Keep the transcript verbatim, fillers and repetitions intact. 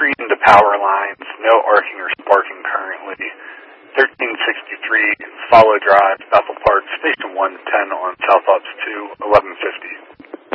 screen to power lines, no arcing or sparking currently. thirteen sixty-three Follow Drive, Bethel Park, Station one ten on South Ops two, eleven fifty.